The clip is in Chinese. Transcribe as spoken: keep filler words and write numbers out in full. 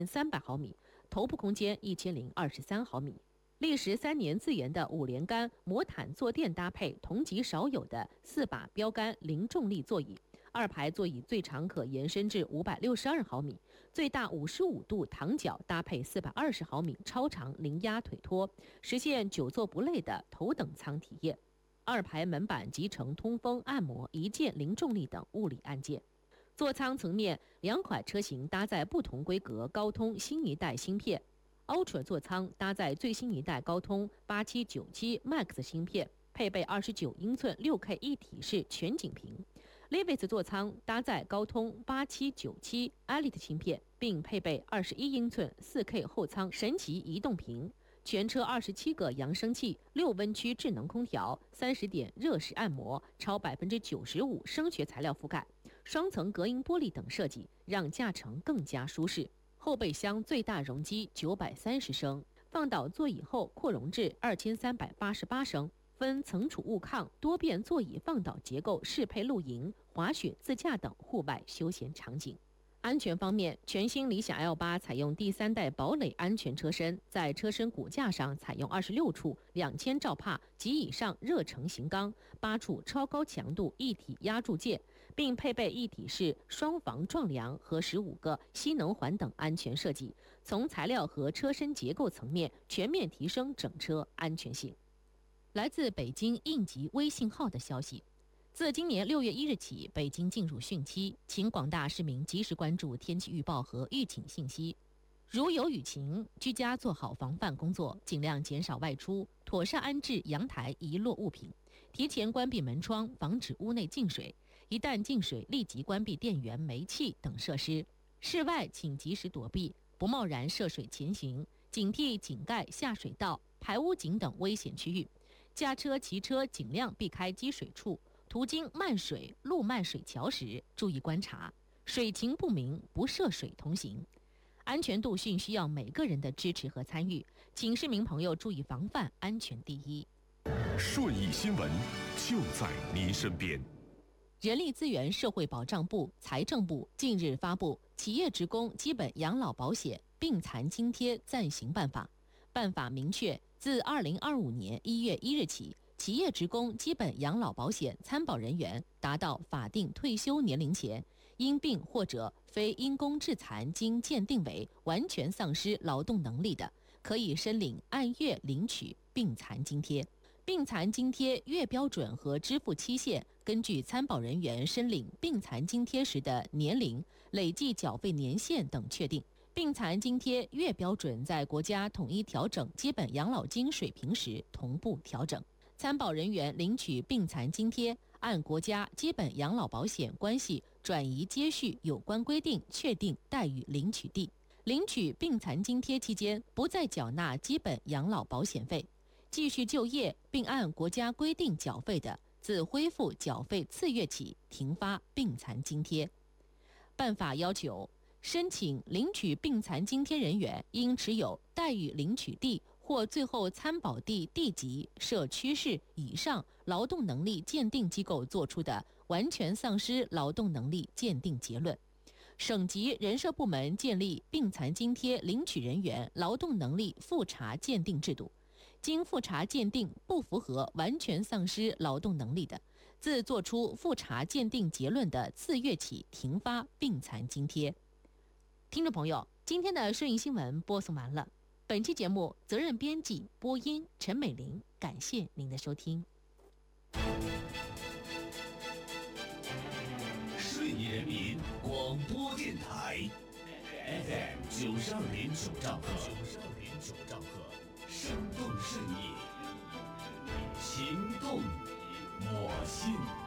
三百毫米，头部空间一千零二十三毫米。历时三年自研的五连杆魔毯坐垫搭配同级少有的四把标杆零重力座椅，二排座椅最长可延伸至五百六十二毫米，最大五十五度躺脚搭配四百二十毫米超长零压腿托，实现久坐不累的头等舱体验。二排门板集成通风、按摩、一键零重力等物理按键。座舱层面，两款车型搭载不同规格高通新一代芯片。Ultra 座舱搭载最新一代高通八七九七 Max 芯片，配备二十九英寸 六K 一体式全景屏。Levis 座舱搭载高通八七九七 Elite 芯片，并配备二十一英寸 四K 后舱神奇移动屏。全车二十七个扬声器，六温区智能空调，三十点热式按摩，超百分之九十五声学材料覆盖，双层隔音玻璃等设计，让驾乘更加舒适。后备箱最大容积九百三十升，放倒座椅后扩容至二千三百八十八升，分层储物抗、多变座椅放倒结构，适配露营、滑雪、自驾等户外休闲场景。安全方面，全新理想 L 八采用第三代堡垒安全车身，在车身骨架上采用二十六处两千兆帕及以上热成型钢，八处超高强度一体压铸件，并配备一体式双防撞梁和十五个吸能环等安全设计，从材料和车身结构层面全面提升整车安全性。来自北京应急微信号的消息。自今年六月一日起，北京进入汛期，请广大市民及时关注天气预报和预警信息。如有雨情，居家做好防范工作，尽量减少外出，妥善安置阳台遗落物品，提前关闭门窗，防止屋内进水。一旦进水，立即关闭电源、煤气等设施。室外请及时躲避，不贸然涉水前行，警惕井盖、下水道、排污井等危险区域。驾车、骑车尽量避开积水处。途经漫水、路漫水桥时，注意观察，水情不明不涉水同行。安全度训需要每个人的支持和参与，请市民朋友注意防范，安全第一。 顺义新闻就在您身边。 人力资源社会保障部、财政部近日发布《企业职工基本养老保险病残津贴暂行办法》。办法明确，自二零二五年一月一日起，企业职工基本养老保险参保人员达到法定退休年龄前，因病或者非因公致残经鉴定为完全丧失劳动能力的，可以申领按月领取病残津贴。病残津贴月标准和支付期限根据参保人员申领病残津贴时的年龄、累计缴费年限等确定。病残津贴月标准在国家统一调整基本养老金水平时同步调整。参保人员领取病残津贴，按国家基本养老保险关系转移接续有关规定确定待遇领取地。领取病残津贴期间，不再缴纳基本养老保险费。继续就业并按国家规定缴费的，自恢复缴费次月起停发病残津贴。办法要求，申请领取病残津贴人员应持有待遇领取地或最后参保地地级、社区市以上劳动能力鉴定机构作出的完全丧失劳动能力鉴定结论。省级人社部门建立病残津贴领取人员劳动能力复查鉴定制度，经复查鉴定不符合完全丧失劳动能力的，自作出复查鉴定结论的次月起停发病残津贴。听众朋友，今天的顺义新闻播送完了。本期节目责任编辑播音陈美玲，感谢您的收听。 顺义人民广播电台 F M 九十二点九兆赫，九十二点九兆赫，生动顺义，情动我心。